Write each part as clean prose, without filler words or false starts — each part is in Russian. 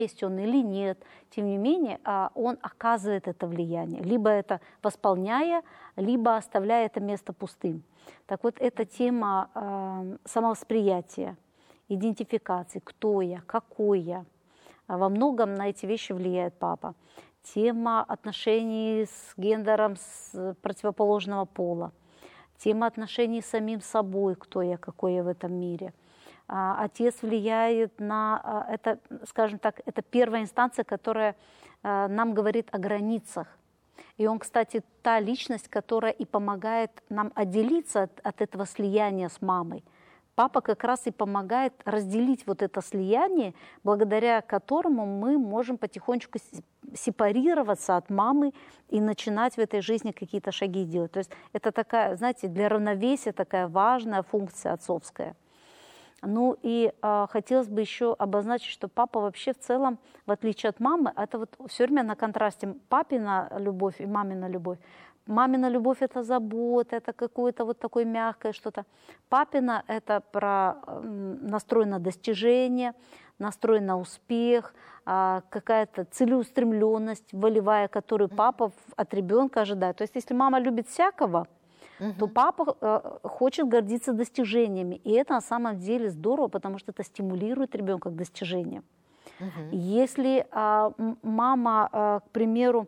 есть он или нет, тем не менее, он оказывает это влияние, либо это восполняя, либо оставляя это место пустым. Так вот, эта тема самовосприятия, идентификации, кто я, какой я, во многом на эти вещи влияет папа. Тема отношений с гендером с противоположного пола, тема отношений с самим собой, кто я, какой я в этом мире. Отец влияет на это, скажем так, это первая инстанция, которая нам говорит о границах. И он, кстати, та личность, которая и помогает нам отделиться от этого слияния с мамой. Папа как раз и помогает разделить вот это слияние, благодаря которому мы можем потихонечку сепарироваться от мамы и начинать в этой жизни какие-то шаги делать. То есть это такая, знаете, для равновесия такая важная функция отцовская. Ну и хотелось бы еще обозначить, что папа вообще в целом, в отличие от мамы, это вот все время на контрасте папина любовь и мамина любовь. Мамина любовь – это забота, это какое-то вот такое мягкое что-то. Папина – это про настрой на достижение, настрой на успех, какая-то целеустремленность волевая, которую папа от ребенка ожидает. То есть если мама любит всякого, то папа хочет гордиться достижениями. И это на самом деле здорово, потому что это стимулирует ребенка к достижениям. Если мама, к примеру,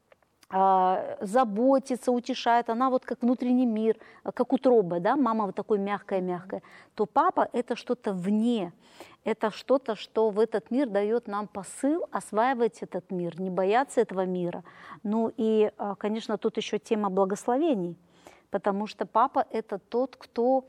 заботится, утешает, она вот как внутренний мир, как утроба, да, мама вот такой мягкая-мягкая, то папа это что-то вне, это что-то, что в этот мир дает нам посыл осваивать этот мир, не бояться этого мира. Ну и, конечно, тут еще тема благословений, потому что папа это тот, кто,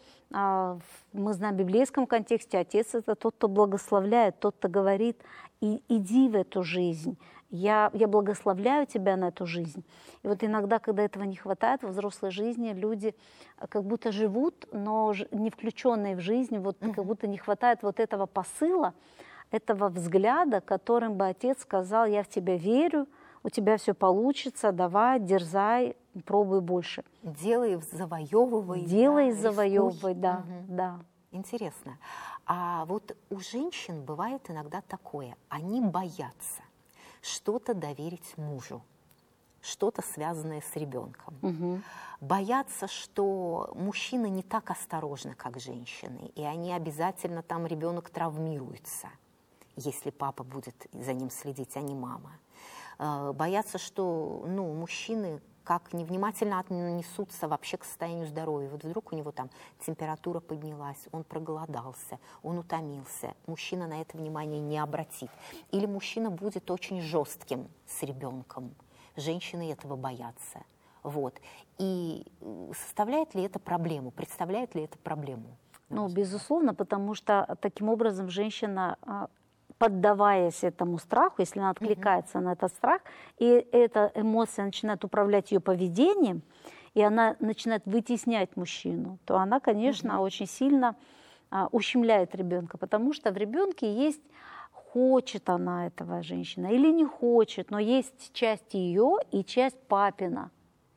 мы знаем в библейском контексте, отец это тот, кто благословляет, тот, кто говорит, иди в эту жизнь. Я благословляю тебя на эту жизнь. И вот иногда, когда этого не хватает во взрослой жизни, люди как будто живут, но не включенные в жизнь, вот как будто не хватает вот этого посыла, этого взгляда, которым бы отец сказал: я в тебя верю, у тебя все получится, давай, дерзай, пробуй больше. Делай, завоевывай. Делай, да, завоевывай, да, да. Интересно. А вот у женщин бывает иногда такое, они боятся что-то доверить мужу, что-то связанное с ребенком. Боятся, что мужчины не так осторожны, как женщины, и они обязательно там ребенок травмируется, если папа будет за ним следить, а не мама. Боятся, что мужчины как невнимательно отнесутся вообще к состоянию здоровья. Вот вдруг у него там температура поднялась, он проголодался, он утомился. Мужчина на это внимание не обратит. Или мужчина будет очень жестким с ребенком. Женщины этого боятся. Вот. И составляет ли это проблему? Представляет ли это проблему? Ну, безусловно, потому что таким образом женщина, поддаваясь этому страху, если она откликается на этот страх, и эта эмоция начинает управлять ее поведением, и она начинает вытеснять мужчину, то она, конечно, очень сильно ущемляет ребенка, потому что в ребенке есть, хочет она этого женщина или не хочет, но есть часть ее и часть папина.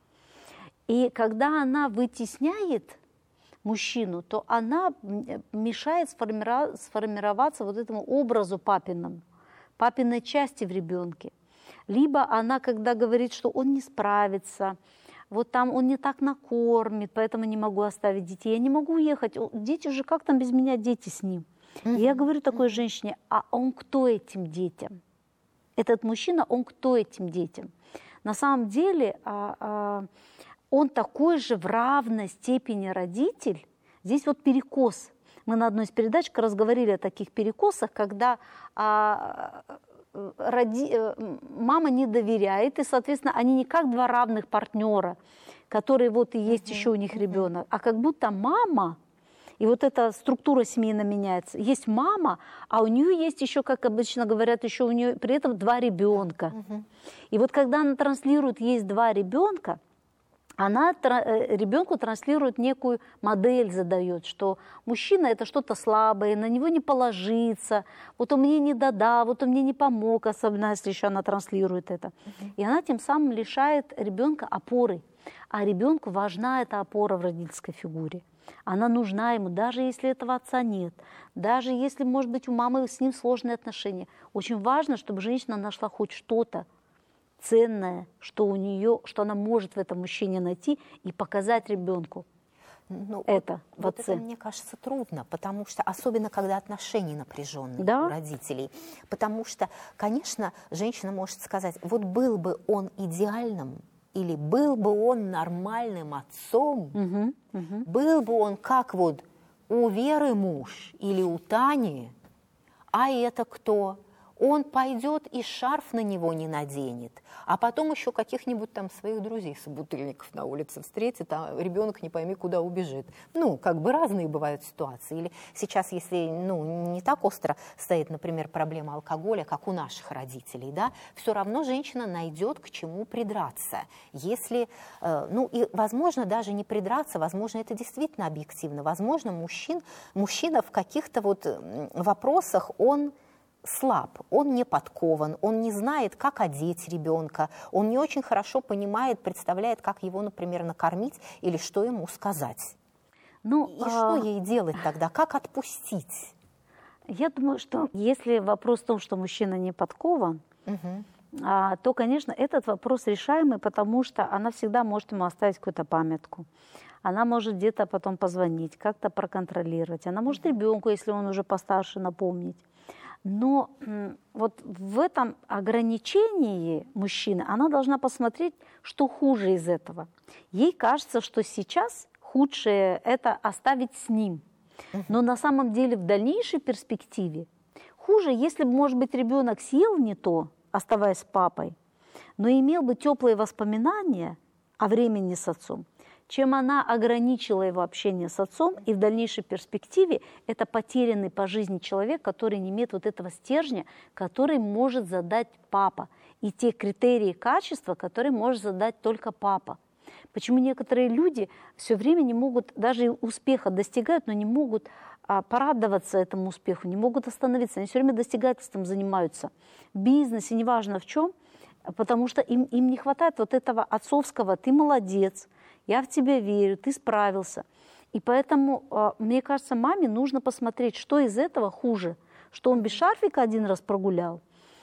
И когда она вытесняет мужчину, то она мешает сформироваться вот этому образу папиной части в ребенке. Либо она, когда говорит, что он не справится, вот там он не так накормит, поэтому не могу оставить детей, я не могу уехать, дети же, как там без меня дети с ним? И я говорю такой женщине: а он кто этим детям? Этот мужчина, он кто этим детям? На самом деле он такой же в равной степени родитель. Здесь вот перекос. Мы на одной из передач как раз говорили о таких перекосах, когда мама не доверяет, и, соответственно, они не как два равных партнера, которые вот и есть еще у них ребенок, а как будто мама, и вот эта структура семейно меняется. Есть мама, а у нее есть еще, как обычно говорят, еще у нее при этом два ребенка. И вот когда она транслирует «есть два ребенка», она ребенку транслирует некую модель, задает, что мужчина это что-то слабое, на него не положиться, вот он мне не додал, вот он мне не помог, особенно если еще она транслирует это. И она тем самым лишает ребенка опоры, а ребенку важна эта опора в родительской фигуре. Она нужна ему, даже если этого отца нет, даже если, может быть, у мамы с ним сложные отношения. Очень важно, чтобы женщина нашла хоть что-то ценное, что у нее, что она может в этом мужчине найти и показать ребенку. Ну, Это вот это, мне кажется, трудно, потому что, особенно когда отношения напряженные у родителей. Потому что, конечно, женщина может сказать, вот был бы он идеальным, или был бы он нормальным отцом, был бы он как вот у Веры муж или у Тани, а это кто? Он пойдет и шарф на него не наденет, а потом еще каких-нибудь там своих друзей-собутыльников на улице встретит, а ребенок не пойми куда убежит. Ну, как бы разные бывают ситуации. Или сейчас, если не так остро стоит, например, проблема алкоголя, как у наших родителей, да, все равно женщина найдет к чему придраться. Если, и, возможно, даже не придраться, возможно, это действительно объективно. Возможно, мужчина в каких-то вот вопросах, он слаб, он не подкован, он не знает, как одеть ребенка, он не очень хорошо понимает, представляет, как его, например, накормить или что ему сказать. Что ей делать тогда? Как отпустить? Я думаю, что если вопрос в том, что мужчина не подкован, то, конечно, этот вопрос решаемый, потому что она всегда может ему оставить какую-то памятку. Она может где-то потом позвонить, как-то проконтролировать. Она может ребенку, если он уже постарше, напомнить. Но вот в этом ограничении мужчины она должна посмотреть, что хуже из этого. Ей кажется, что сейчас худшее – это оставить с ним. Но на самом деле в дальнейшей перспективе хуже, если бы, может быть, ребенок съел не то, оставаясь с папой, но имел бы теплые воспоминания о времени с отцом, чем она ограничила его общение с отцом, и в дальнейшей перспективе это потерянный по жизни человек, который не имеет вот этого стержня, который может задать папа, и те критерии качества, которые может задать только папа. Почему некоторые люди все время не могут, даже успеха достигают, но не могут порадоваться этому успеху, не могут остановиться, они все время достигательством занимаются. В бизнесе, неважно в чем, потому что им не хватает вот этого отцовского «ты молодец», «я в тебя верю», «ты справился». И поэтому, мне кажется, маме нужно посмотреть, что из этого хуже. Что он без шарфика один раз погулял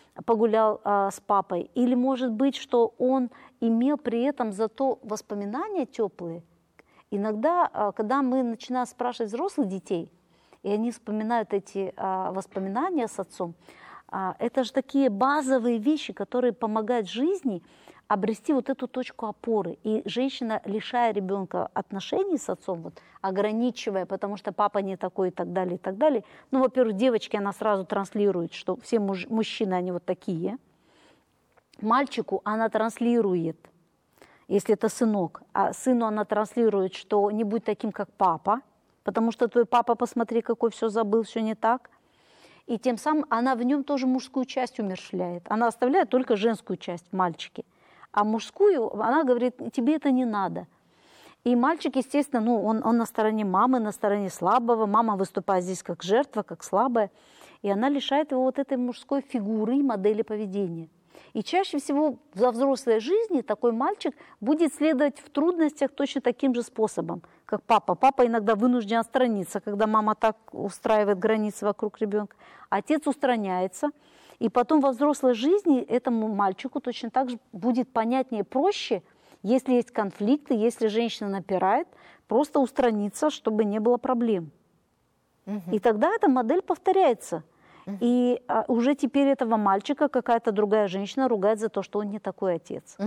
с папой, или, может быть, что он имел при этом зато воспоминания теплые. Иногда, когда мы начинаем спрашивать взрослых детей, и они вспоминают эти воспоминания с отцом, это же такие базовые вещи, которые помогают жизни обрести вот эту точку опоры. И женщина, лишая ребенка отношений с отцом, вот, ограничивая, потому что папа не такой и так далее, и так далее. Ну, во-первых, девочке она сразу транслирует, что все мужчины, они вот такие. Мальчику она транслирует, если это сынок, а сыну она транслирует, что не будь таким, как папа, потому что твой папа, посмотри, какой все забыл, все не так. И тем самым она в нем тоже мужскую часть умерщвляет. Она оставляет только женскую часть в мальчике. А мужскую, она говорит, тебе это не надо. И мальчик, естественно, он на стороне мамы, на стороне слабого. Мама выступает здесь как жертва, как слабая. И она лишает его вот этой мужской фигуры и модели поведения. И чаще всего во взрослой жизни такой мальчик будет следовать в трудностях точно таким же способом, как папа. Папа иногда вынужден отстраниться, когда мама так устраивает границы вокруг ребенка. Отец устраняется. И потом во взрослой жизни этому мальчику точно так же будет понятнее, проще, если есть конфликты, если женщина напирает, просто устраниться, чтобы не было проблем. И тогда эта модель повторяется. И уже теперь этого мальчика какая-то другая женщина ругает за то, что он не такой отец.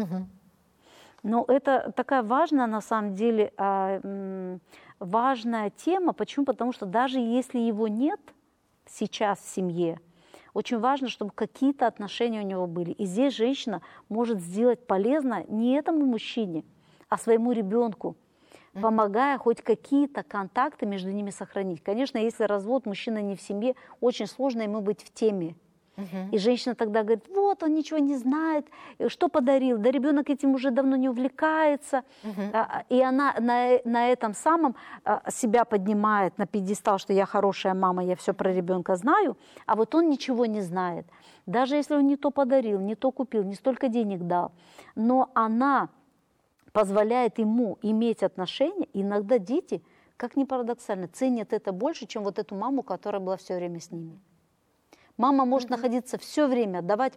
Но это такая важная, на самом деле, важная тема. Почему? Потому что даже если его нет сейчас в семье, очень важно, чтобы какие-то отношения у него были. И здесь женщина может сделать полезно не этому мужчине, а своему ребенку, помогая хоть какие-то контакты между ними сохранить. Конечно, если развод, мужчина не в семье, очень сложно ему быть в теме. И женщина тогда говорит, вот, он ничего не знает, что подарил, да ребенок этим уже давно не увлекается. И она на этом самом себя поднимает на пьедестал, что я хорошая мама, я все про ребенка знаю, а вот он ничего не знает. Даже если он не то подарил, не то купил, не столько денег дал, но она позволяет ему иметь отношения. Иногда дети, как ни парадоксально, ценят это больше, чем вот эту маму, которая была все время с ними. Мама может находиться все время, отдавать